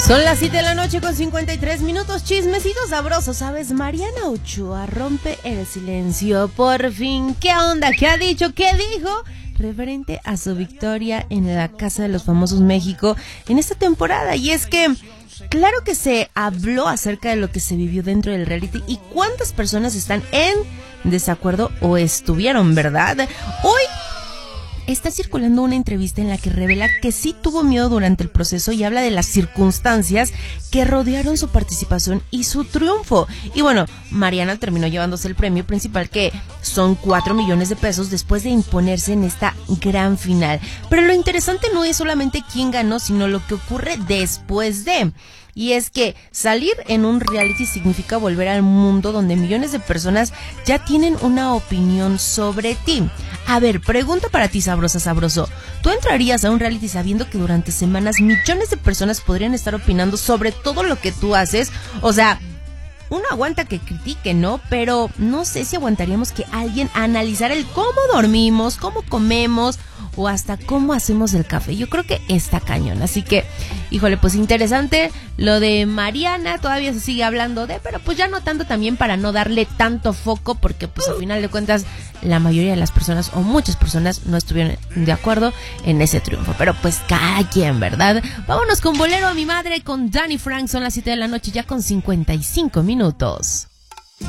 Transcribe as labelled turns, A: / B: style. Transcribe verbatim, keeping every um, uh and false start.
A: Son las siete de la noche con cincuenta y tres minutos, chismecitos sabrosos, ¿sabes? Mariana Ochoa rompe el silencio, por fin. ¿Qué onda? ¿Qué ha dicho? ¿Qué dijo? Referente a su victoria en la Casa de los Famosos México en esta temporada. Y es que, claro que se habló acerca de lo que se vivió dentro del reality y cuántas personas están en desacuerdo o estuvieron, ¿verdad? Hoy está circulando una entrevista en la que revela que sí tuvo miedo durante el proceso y habla de las circunstancias que rodearon su participación y su triunfo. Y bueno, Mariana terminó llevándose el premio principal, que son cuatro millones de pesos, después de imponerse en esta gran final. Pero lo interesante no es solamente quién ganó, sino lo que ocurre después de... Y es que salir en un reality significa volver al mundo donde millones de personas ya tienen una opinión sobre ti. A ver, pregunta para ti, sabrosa, sabroso. ¿Tú entrarías a un reality sabiendo que durante semanas millones de personas podrían estar opinando sobre todo lo que tú haces? O sea, uno aguanta que critique, ¿no? Pero no sé si aguantaríamos que alguien analizara el cómo dormimos, cómo comemos o hasta cómo hacemos el café. Yo creo que está cañón. Así que, híjole, pues interesante lo de Mariana. Todavía se sigue hablando de, pero pues ya no tanto, también para no darle tanto foco, porque pues al final de cuentas la mayoría de las personas o muchas personas no estuvieron de acuerdo en ese triunfo. Pero pues cada quien, ¿verdad? Vámonos con Bolero a mi madre con Danny Frank. Son las siete de la noche ya con cincuenta y cinco minutos.